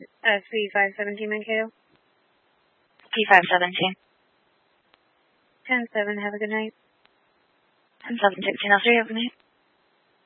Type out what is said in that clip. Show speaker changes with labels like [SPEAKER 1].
[SPEAKER 1] Suite 517 Mankato.
[SPEAKER 2] P517.
[SPEAKER 1] 10-7, have a good night.
[SPEAKER 2] 10-7, 1603, have a good night.